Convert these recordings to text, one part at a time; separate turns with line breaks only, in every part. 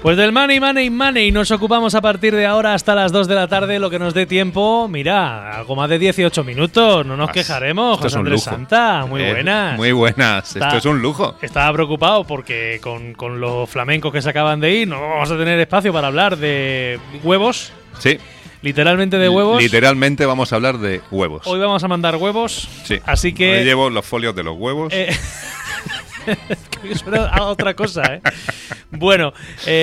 Pues del money nos ocupamos a partir de ahora hasta las 2 de la tarde, lo que nos dé tiempo. Mira, algo más de 18 minutos, no nos quejaremos.
Esto es
José
un
Andrés
lujo.
Santa, muy buenas.
Muy buenas, esto es un lujo.
Estaba preocupado porque con los flamencos que se acaban de ir no vamos a tener espacio para hablar de huevos.
Sí.
Literalmente de huevos.
Literalmente vamos a hablar de huevos.
Hoy vamos a mandar huevos.
Sí.
Así que
Hoy llevo los folios de los huevos.
Que suena a otra cosa, ¿eh? Bueno,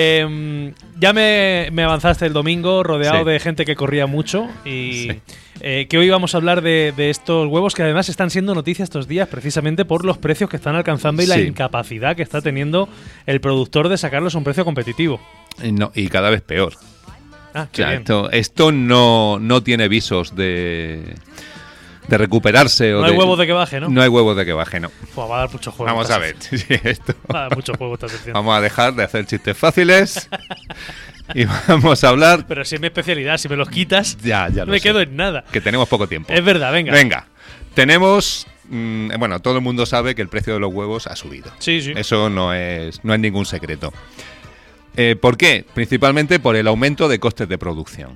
ya me avanzaste el domingo rodeado de gente que corría mucho y que hoy vamos a hablar de estos huevos que además están siendo noticia estos días precisamente por los precios que están alcanzando y la incapacidad que está teniendo el productor de sacarlos a un precio competitivo.
Y cada vez peor.
Ah, qué bien.
Esto no tiene visos de recuperarse.
No hay huevos de que baje, ¿no?
No hay huevos de que baje, no.
Pues va a dar muchos juegos.
Vamos a ver.
Va a dar muchos juegos esta sección.
Vamos a dejar de hacer chistes fáciles y vamos a hablar.
Pero si es mi especialidad, si me los quitas,
ya
no me quedo en nada.
Que tenemos poco tiempo.
Es verdad, venga.
Venga. Tenemos. Bueno, todo el mundo sabe que el precio de los huevos ha subido.
Sí, sí.
Eso no es ningún secreto. ¿Por qué? Principalmente por el aumento de costes de producción.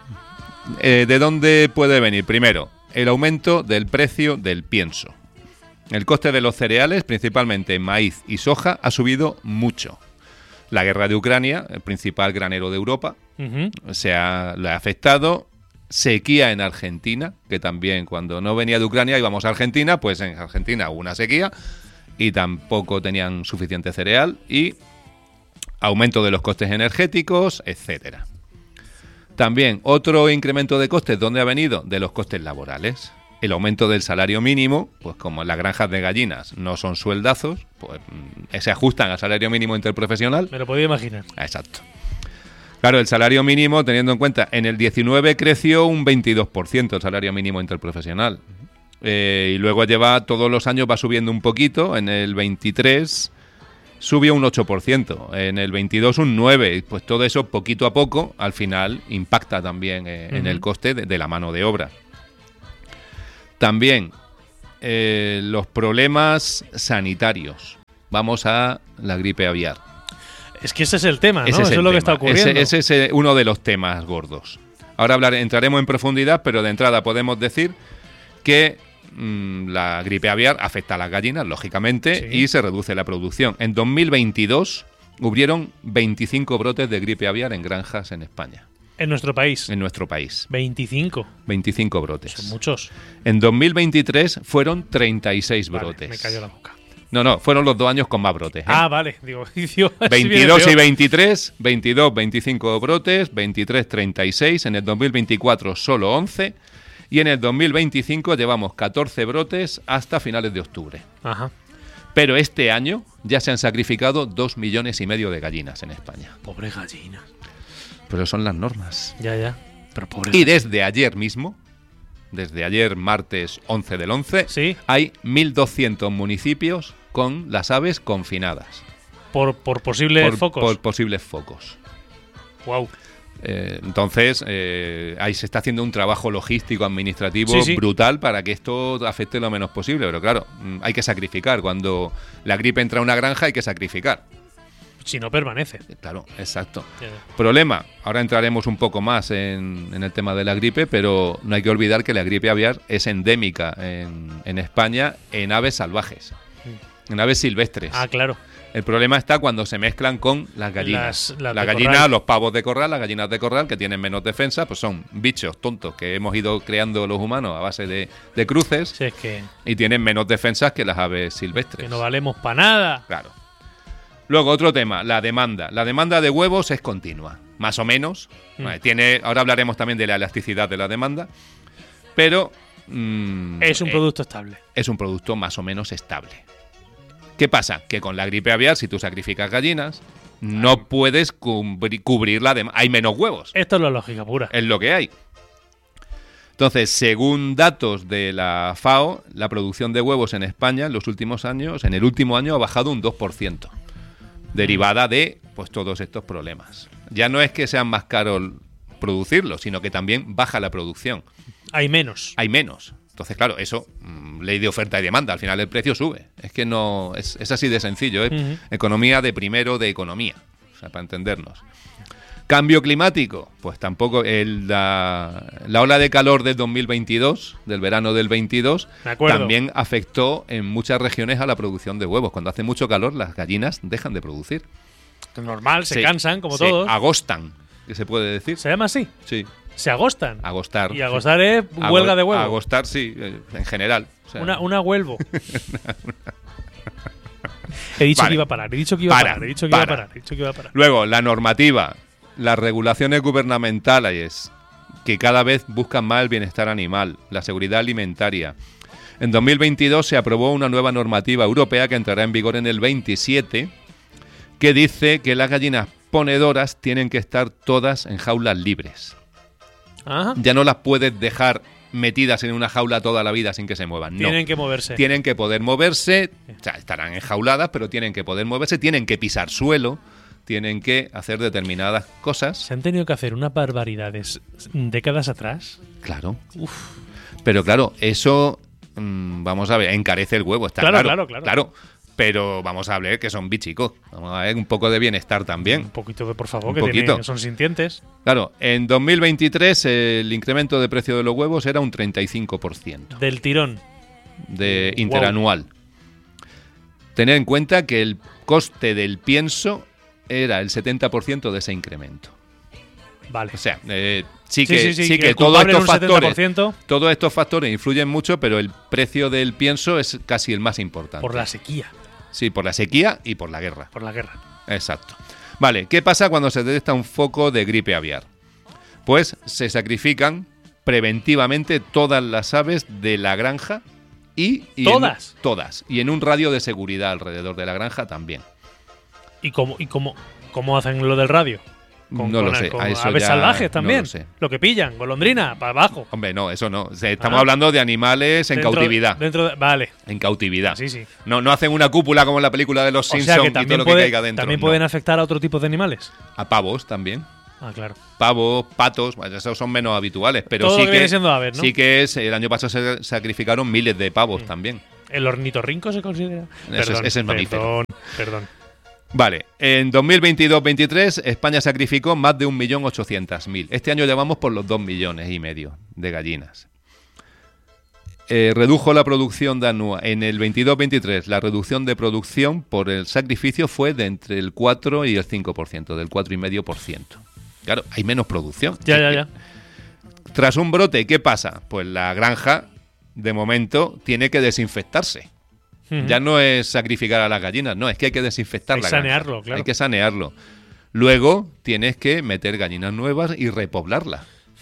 ¿De dónde puede venir? Primero, el aumento del precio del pienso. El coste de los cereales, principalmente maíz y soja, ha subido mucho. La guerra de Ucrania, el principal granero de Europa, le ha afectado. Sequía en Argentina, que también cuando no venía de Ucrania íbamos a Argentina, pues en Argentina hubo una sequía y tampoco tenían suficiente cereal, y aumento de los costes energéticos, etcétera. También otro incremento de costes, ¿dónde ha venido? De los costes laborales. El aumento del salario mínimo, pues como en las granjas de gallinas no son sueldazos, pues se ajustan al salario mínimo interprofesional.
Me lo podía imaginar.
Exacto. Claro, el salario mínimo, teniendo en cuenta, en el 19 creció un 22% el salario mínimo interprofesional. Y luego todos los años va subiendo un poquito. En el 23 subió un 8%, en el 22 un 9%. Pues todo eso, poquito a poco, al final impacta también en el coste de la mano de obra. También los problemas sanitarios. Vamos a la gripe aviar.
Es que ese es el tema, ¿no? Eso es lo que está ocurriendo.
Ese es uno de los temas gordos. Ahora entraremos en profundidad, pero de entrada podemos decir que la gripe aviar afecta a las gallinas, lógicamente, y se reduce la producción. En 2022 hubieron 25 brotes de gripe aviar en granjas en España.
¿En nuestro país?
En nuestro país.
25.
25 brotes.
Son muchos.
En 2023 fueron 36 brotes.
Me cayó la boca.
No, fueron los 2 años con más brotes.
Ah, vale. Digo,
22 y 23, 22, 25 brotes, 23, 36. En el 2024 solo 11. Y en el 2025 llevamos 14 brotes hasta finales de octubre.
Ajá.
Pero este año ya se han sacrificado 2,5 millones de gallinas en España.
Pobres gallinas.
Pero son las normas.
Ya. Pero pobres.
Y desde ayer mismo, desde ayer martes 11 del 11, hay 1.200 municipios con las aves confinadas.
¿Por posibles focos?
Por posibles focos.
Wow.
Entonces, ahí se está haciendo un trabajo logístico, administrativo brutal para que esto afecte lo menos posible. Pero claro, hay que sacrificar. Cuando la gripe entra a una granja hay que sacrificar.
Si no permanece.
Claro, exacto. Problema, ahora entraremos un poco más en el tema de la gripe, pero no hay que olvidar que la gripe aviar es endémica en España en aves salvajes, en aves silvestres.
Ah, claro.
El problema está cuando se mezclan con las gallinas.
Las
las gallinas, los pavos de corral, las gallinas de corral, que tienen menos defensa, pues son bichos tontos que hemos ido creando los humanos a base de cruces,
sí, es que
y tienen menos defensas que las aves silvestres.
Que no valemos para nada.
Claro. Luego, otro tema, la demanda. La demanda de huevos es continua, más o menos. Ahora hablaremos también de la elasticidad de la demanda, pero
es un producto estable.
Es un producto más o menos estable. ¿Qué pasa? Que con la gripe aviar, si tú sacrificas gallinas, no puedes cubrir la demanda. Hay menos huevos.
Esto es la lógica pura.
Es lo que hay. Entonces, según datos de la FAO, la producción de huevos en España en los últimos años, en el último año, ha bajado un 2%, derivada de pues todos estos problemas. Ya no es que sean más caros producirlos, sino que también baja la producción.
Hay menos.
Hay menos. Entonces, claro, eso, ley de oferta y demanda, al final el precio sube. Es que no, es así de sencillo, es economía de primero de economía. o sea, para entendernos. Cambio climático, pues tampoco. La ola de calor del 2022, del verano del 22, también afectó en muchas regiones a la producción de huevos. Cuando hace mucho calor, las gallinas dejan de producir.
Normal, se cansan, como todos.
Se agostan, que se puede decir.
¿Se llama así?
Sí.
¿Se agostan?
Agostar.
Y agostar es huelga de huevo.
Agostar, sí, en general. O sea,
una huelvo. He dicho que iba a parar, he dicho que iba a parar, he dicho que iba a parar.
Luego, la normativa. Las regulaciones gubernamentales que cada vez buscan más el bienestar animal, la seguridad alimentaria. En 2022 se aprobó una nueva normativa europea que entrará en vigor en el 27, que dice que las gallinas ponedoras tienen que estar todas en jaulas libres.
Ajá.
Ya no las puedes dejar metidas en una jaula toda la vida sin que se muevan.
Tienen que moverse.
Tienen que poder moverse, o sea, estarán enjauladas, pero tienen que poder moverse, tienen que pisar suelo. Tienen que hacer determinadas cosas.
¿Se han tenido que hacer unas barbaridades décadas atrás?
Claro. Uf. Pero claro, eso, vamos a ver, encarece el huevo, está claro. Claro. Pero vamos a ver que son bichicos. Vamos a ver un poco de bienestar también.
Un poquito por favor, que son sintientes.
Claro, en 2023 el incremento de precio de los huevos era un 35%.
Del tirón.
Interanual. Wow. Tener en cuenta que el coste del pienso era el 70% de ese incremento.
Vale.
O sea, sí que todos estos factores influyen mucho, pero el precio del pienso es casi el más importante.
Por la sequía.
Sí, por la sequía y por la guerra.
Por la guerra.
Exacto. Vale, ¿qué pasa cuando se detecta un foco de gripe aviar? Pues se sacrifican preventivamente todas las aves de la granja
¿Todas?
Todas. Y en un radio de seguridad alrededor de la granja también.
¿Y cómo hacen lo del radio?
No lo sé.
Con aves salvajes también.
No lo sé.
Lo que pillan, golondrina, para abajo.
Hombre, no, eso no. Estamos hablando de animales en cautividad.
Vale.
En cautividad.
Sí.
No hacen una cúpula como en la película de los Simpsons y todo lo que caiga dentro.
¿También pueden afectar a otro tipo de animales?
A pavos también.
Ah, claro.
Pavos, patos, esos son menos habituales. Pero
todo
sí
lo que viene siendo aves, ¿no?
Sí que el año pasado se sacrificaron miles de pavos también.
¿El ornitorrinco se considera?
Ese es mamífero.
Perdón.
Vale, en 2022-23 España sacrificó más de 1.800.000. Este año llevamos por los 2,5 millones de gallinas. Redujo la producción de en el 22-23. La reducción de producción por el sacrificio fue de entre el 4 y el 5%, del 4,5%. Claro, hay menos producción.
Ya.
Tras un brote, ¿qué pasa? Pues la granja, de momento, tiene que desinfectarse. Ya no es sacrificar a las gallinas, no, es que hay que desinfectar la granja.
Sanearlo, claro.
Hay que sanearlo. Luego tienes que meter gallinas nuevas y repoblarlas.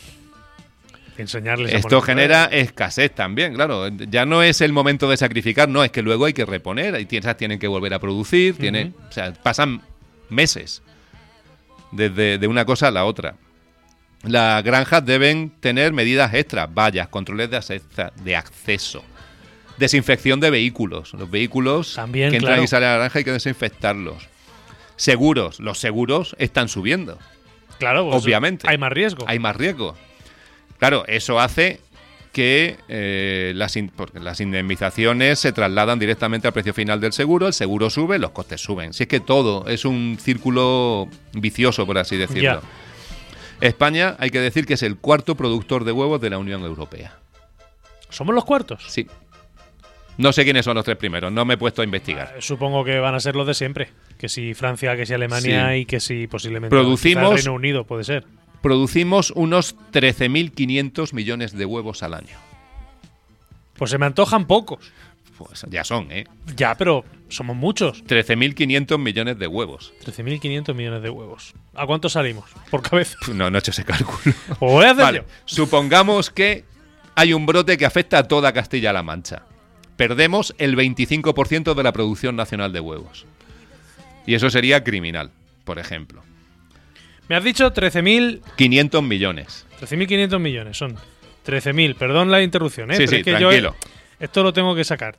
Enseñarles
Esto genera escasez también, claro. Ya no es el momento de sacrificar, no, es que luego hay que reponer, tienen que volver a producir, o sea, pasan meses desde de una cosa a la otra. Las granjas deben tener medidas extras, vallas, controles de acceso. Desinfección de vehículos. Los vehículos
también,
que entran y salen a la granja hay que desinfectarlos. Seguros. Los seguros están subiendo.
Claro, pues
obviamente.
Hay más riesgo.
Hay más riesgo. Claro, eso hace que porque las indemnizaciones se trasladan directamente al precio final del seguro, el seguro sube, los costes suben. Si es que todo es un círculo vicioso, por así decirlo. Ya. España, hay que decir que es el cuarto productor de huevos de la Unión Europea.
¿Somos los cuartos?
Sí. No sé quiénes son los tres primeros, no me he puesto a investigar.
Supongo que van a ser los de siempre. Que si Francia, que si Alemania y que si posiblemente
el
Reino Unido, puede ser.
Producimos unos 13.500 millones de huevos al año.
Pues se me antojan pocos.
Pues ya son, ¿eh?
Ya, pero somos muchos.
13.500 millones de huevos.
13.500 millones de huevos. ¿A cuánto salimos por cabeza?
No he hecho ese cálculo.
Pues voy a hacer yo.
Supongamos que hay un brote que afecta a toda Castilla-La Mancha. Perdemos el 25% de la producción nacional de huevos. Y eso sería criminal, por ejemplo.
Me has dicho
13.500 millones.
13.500 millones, son 13.000. Perdón la interrupción, ¿eh?
Sí,
pero
es que tranquilo.
Esto lo tengo que sacar.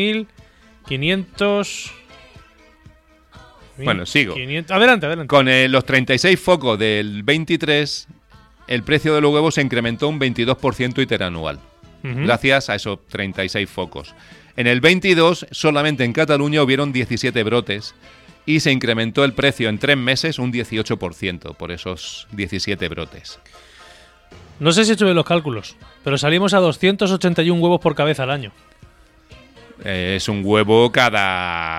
13.500...
Bueno, sigo.
500. Adelante.
Con los 36 focos del 23, el precio de los huevos se incrementó un 22% interanual. Gracias a esos 36 focos. En el 22, solamente en Cataluña hubieron 17 brotes y se incrementó el precio en 3 meses un 18% por esos 17 brotes.
No sé si he hecho bien los cálculos, pero salimos a 281 huevos por cabeza al año.
Es un huevo cada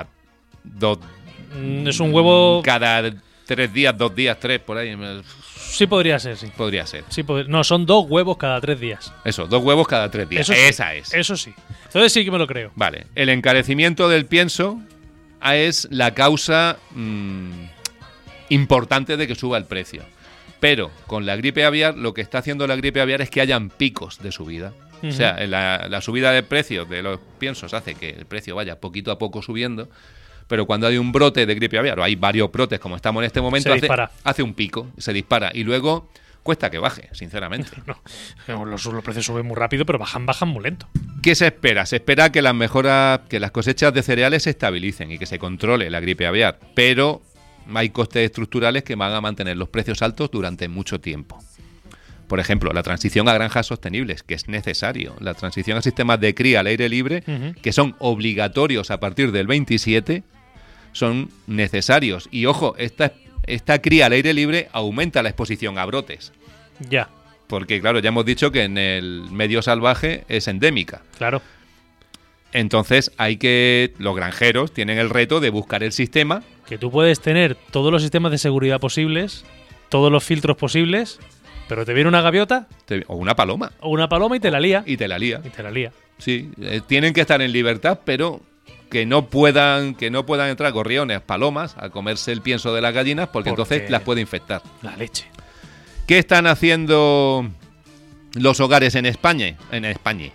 es un huevo
cada 3 días, 2 días, 3, por ahí.
Sí podría ser, sí.
Podría ser.
Sí, no, son 2 huevos cada 3 días.
Eso, 2 huevos cada 3 días.
Eso sí,
esa es.
Eso sí. Entonces sí que me lo creo.
Vale. El encarecimiento del pienso es la causa importante de que suba el precio. Pero con la gripe aviar, lo que está haciendo la gripe aviar es que hayan picos de subida. O sea, la subida de precios de los piensos hace que el precio vaya poquito a poco subiendo, pero cuando hay un brote de gripe aviar, o hay varios brotes como estamos en este momento, hace un pico, se dispara y luego cuesta que baje, sinceramente.
No, los precios suben muy rápido, pero bajan muy lento.
¿Qué se espera? Se espera que las cosechas de cereales se estabilicen y que se controle la gripe aviar, pero hay costes estructurales que van a mantener los precios altos durante mucho tiempo. Por ejemplo, la transición a granjas sostenibles, que es necesario. La transición a sistemas de cría al aire libre, que son obligatorios a partir del 27, son necesarios. Y ojo, esta cría al aire libre aumenta la exposición a brotes.
Ya.
Porque, claro, ya hemos dicho que en el medio salvaje es endémica.
Claro.
Entonces, los granjeros tienen el reto de buscar el sistema.
Que tú puedes tener todos los sistemas de seguridad posibles, todos los filtros posibles, pero te viene una gaviota.
O una paloma.
O una paloma y te la lía.
Y te la lía.
Sí,
tienen que estar en libertad, pero que no puedan entrar gorriones, palomas, a comerse el pienso de las gallinas, porque entonces las puede infectar.
La leche.
¿Qué están haciendo los hogares en España? En España.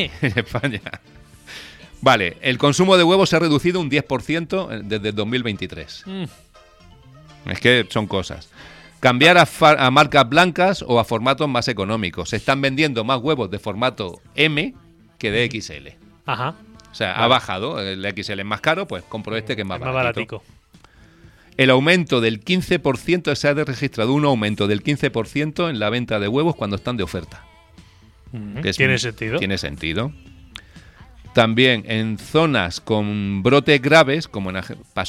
Vale, el consumo de huevos se ha reducido un 10% desde el 2023. Es que son cosas. Cambiar a marcas blancas o a formatos más económicos. Se están vendiendo más huevos de formato M que de XL.
Ajá.
O sea, ha bajado. El XL es más caro, pues compro este que es más
baratico.
El aumento del 15%, se ha registrado un aumento del 15% en la venta de huevos cuando están de oferta.
¿Tiene sentido?
Tiene sentido. También en zonas con brotes graves, como